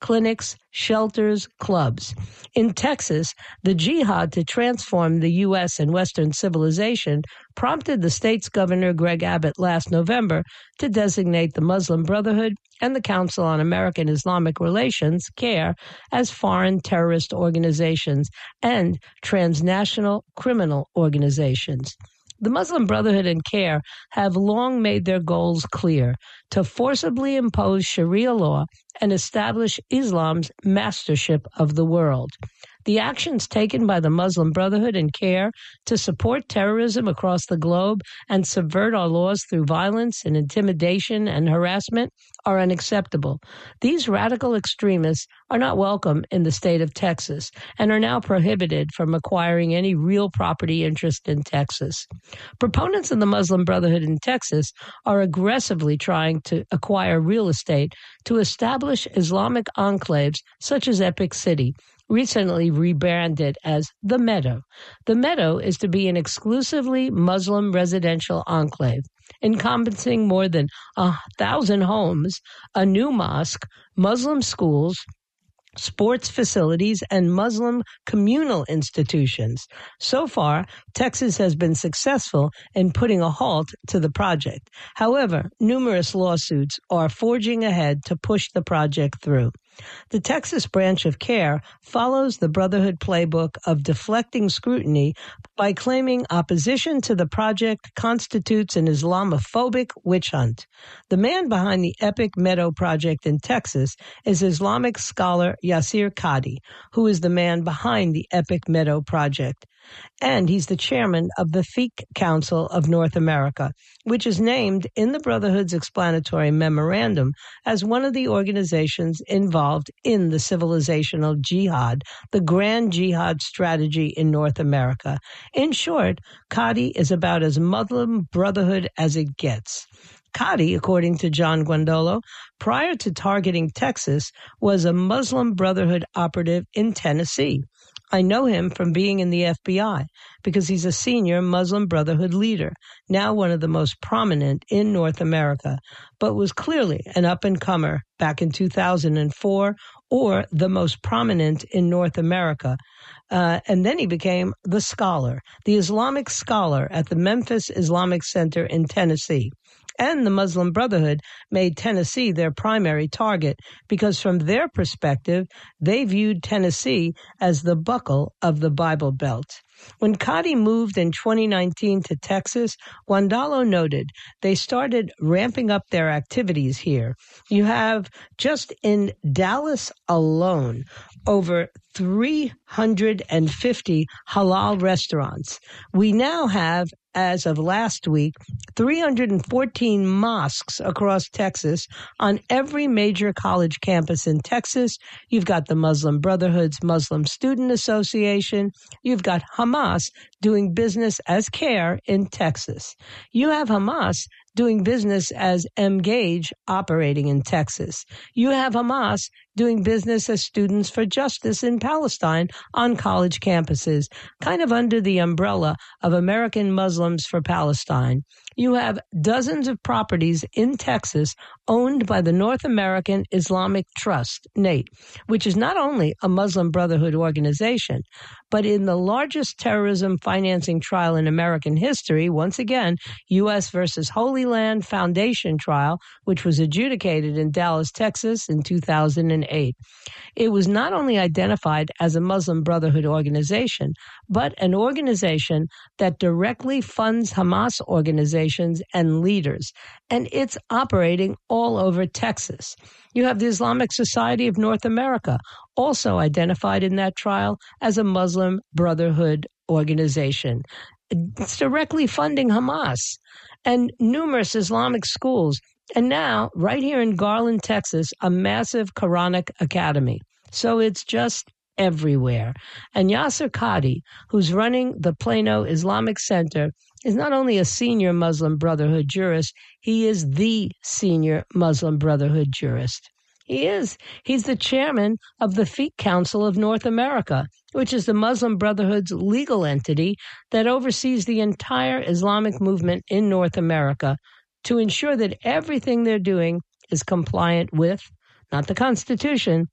clinics, shelters, clubs. In Texas, the jihad to transform the U.S. and Western civilization prompted the state's governor, Greg Abbott, last November to designate the Muslim Brotherhood and the Council on American Islamic Relations, CARE, as foreign terrorist organizations and transnational criminal organizations. The Muslim Brotherhood and CARE have long made their goals clear: to forcibly impose Sharia law and establish Islam's mastership of the world. The actions taken by the Muslim Brotherhood and CARE to support terrorism across the globe and subvert our laws through violence and intimidation and harassment are unacceptable. These radical extremists are not welcome in the state of Texas and are now prohibited from acquiring any real property interest in Texas. Proponents of the Muslim Brotherhood in Texas are aggressively trying to acquire real estate to establish Islamic enclaves such as Epic City, recently rebranded as The Meadow. The Meadow is to be an exclusively Muslim residential enclave, encompassing more than 1,000 homes, a new mosque, Muslim schools, sports facilities, and Muslim communal institutions. So far, Texas has been successful in putting a halt to the project. However, numerous lawsuits are forging ahead to push the project through. The Texas branch of CARE follows the Brotherhood playbook of deflecting scrutiny by claiming opposition to the project constitutes an Islamophobic witch hunt. The man behind the Epic Meadow project in Texas is Islamic scholar Yasir Qadhi, who is the man behind the Epic Meadow project. And he's the chairman of the Fiqh Council of North America, which is named in the Brotherhood's explanatory memorandum as one of the organizations involved in the civilizational jihad, the grand jihad strategy in North America. In short, Qadhi is about as Muslim Brotherhood as it gets. Qadhi, according to John Guandolo, prior to targeting Texas, was a Muslim Brotherhood operative in Tennessee. I know him from being in the FBI because he's a senior Muslim Brotherhood leader, now one of the most prominent in North America, but was clearly an up-and-comer back in 2004, or the most prominent in North America. And then he became the scholar, the Islamic scholar at the Memphis Islamic Center in Tennessee. And the Muslim Brotherhood made Tennessee their primary target because from their perspective, they viewed Tennessee as the buckle of the Bible Belt. When Qadhi moved in 2019 to Texas, Guandolo noted they started ramping up their activities here. You have, just in Dallas alone, over 350 halal restaurants. We now have, as of last week, 314 mosques across Texas on every major college campus in Texas. You've got the Muslim Brotherhood's Muslim Student Association. You've got Hamas doing business as CARE in Texas. You have Hamas doing business as Mgage operating in Texas. You have Hamas doing business as Students for Justice in Palestine on college campuses, kind of under the umbrella of American Muslims for Palestine. You have dozens of properties in Texas owned by the North American Islamic Trust, NATE, which is not only a Muslim Brotherhood organization, but in the largest terrorism financing trial in American history, once again, U.S. versus Holy Land Foundation trial, which was adjudicated in Dallas, Texas in 2008. It was not only identified as a Muslim Brotherhood organization, but an organization that directly funds Hamas organizations and leaders, and it's operating all over Texas. You have the Islamic Society of North America, also identified in that trial as a Muslim Brotherhood organization. It's directly funding Hamas and numerous Islamic schools. And now, right here in Garland, Texas, a massive Quranic academy. So it's just everywhere. And Yasir Qadhi, who's running the Plano Islamic Center, is not only a senior Muslim Brotherhood jurist, he is the senior Muslim Brotherhood jurist. He is. He's the chairman of the Fiqh Council of North America, which is the Muslim Brotherhood's legal entity that oversees the entire Islamic movement in North America to ensure that everything they're doing is compliant with, not the Constitution,